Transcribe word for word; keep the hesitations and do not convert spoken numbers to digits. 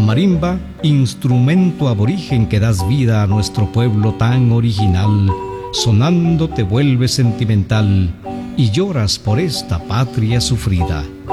Marimba, instrumento aborigen que das vida a nuestro pueblo tan original, sonando te vuelves sentimental y lloras por esta patria sufrida.